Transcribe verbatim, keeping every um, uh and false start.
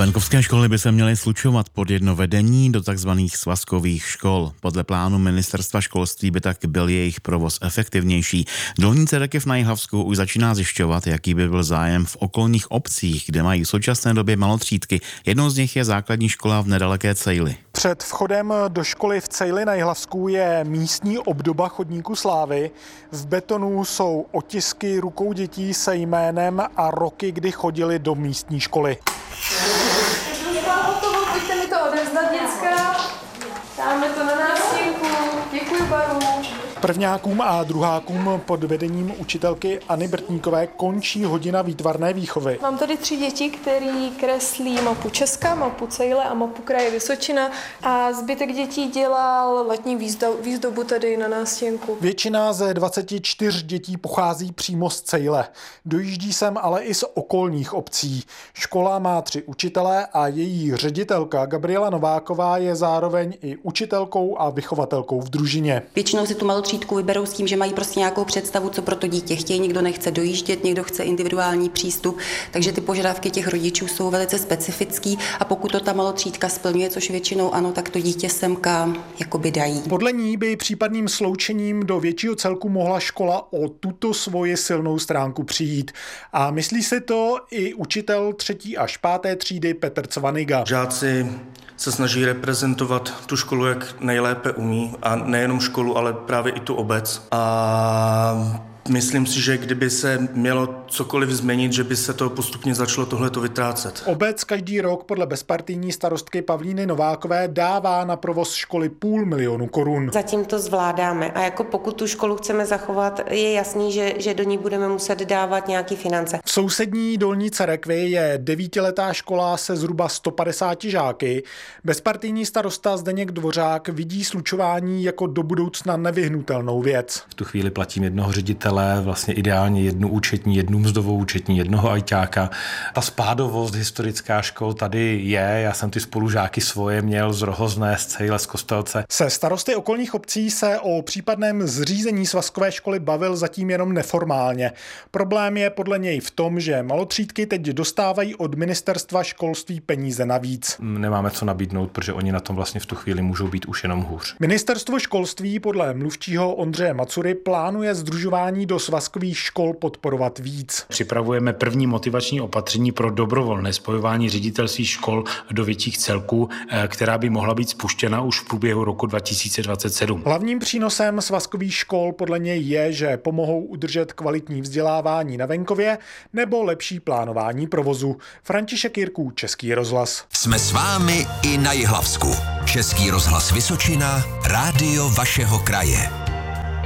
Venkovské školy by se měly slučovat pod jedno vedení do tzv. Svazkových škol. Podle plánu ministerstva školství by tak byl jejich provoz efektivnější. Dolní Cerekev na Jihlavsku už začíná zjišťovat, jaký by byl zájem v okolních obcích, kde mají v současné době malotřídky. Jednou z nich je základní škola v nedaleké Cejli. Před vchodem do školy v Cejli na Jihlavsku je místní obdoba chodníku slávy. V betonu jsou otisky rukou dětí se jménem a roky, kdy chodili do místní školy. Pojďte mi to odevzdat, děcka. Dáme to na nástěnku. Děkuji, baru. Prvňákům a druhákům pod vedením učitelky Anny Brtníkové končí hodina výtvarné výchovy. Mám tady tři děti, které kreslí mapu Česka, mapu Cejle a mapu kraje Vysočina a zbytek dětí dělal letní výzdobu tady na nástěnku. Většina ze dvaceti čtyř dětí pochází přímo z Cejle. Dojíždí sem ale i z okolních obcí. Škola má tři učitele a její ředitelka Gabriela Nováková je zároveň i učitelkou a vychovatelkou v družině. Většinou si tu malotřídku vyberou s tím, že mají prostě nějakou představu, co pro to dítě chtějí. Někdo nechce dojíždět, někdo chce individuální přístup, takže ty požadavky těch rodičů jsou velice specifický a pokud to ta malotřídka splňuje, což většinou ano, tak to dítě semka jakoby dají. Podle ní by případným sloučením do většího celku mohla škola o tuto svoji silnou stránku přijít. A myslí si to i učitel třetí až páté třídy Petr Cvaniga. Žáci se snaží reprezentovat tu školu, jak nejlépe umí a nejenom školu, ale právě i tu obec. A myslím si, že kdyby se mělo cokoliv změnit, že by se to postupně začalo tohleto vytrácet. Obec každý rok podle bezpartijní starostky Pavlíny Novákové dává na provoz školy půl milionu korun. Zatím to zvládáme a jako pokud tu školu chceme zachovat, je jasný, že, že do ní budeme muset dávat nějaký finance. V sousední Dolní Cerekvi je devítiletá škola se zhruba sto padesáti žáky. Bezpartijní starosta Zdeněk Dvořák vidí slučování jako do budoucna nevyhnutelnou věc. V tu chvíli platím jednoho ředitele, vlastně ideálně jednu účetní, jednu mzdovou účetní, jednoho ajťáka. Ta spádovost historická škol tady je, já jsem ty spolužáky svoje měl z Rohozné, z Cejle, z Kostelce. Se starosty okolních obcí se o případném zřízení svazkové školy bavil zatím jenom neformálně. Problém je podle něj v tom, že malotřídky teď dostávají od ministerstva školství peníze navíc. Nemáme co nabídnout, protože oni na tom vlastně v tu chvíli můžou být už jenom hůř. Ministerstvo školství podle mluvčího Ondřeje Macury plánuje sdružování do svazkových škol podporovat víc. Připravujeme první motivační opatření pro dobrovolné spojování ředitelství škol do větších celků, která by mohla být spuštěna už v průběhu roku dva tisíce dvacet sedm. Hlavním přínosem svazkových škol podle něj je, že pomohou udržet kvalitní vzdělávání na venkově nebo lepší plánování provozu. František Jirků, Český rozhlas. Jsme s vámi i na Jihlavsku. Český rozhlas Vysočina, rádio vašeho kraje.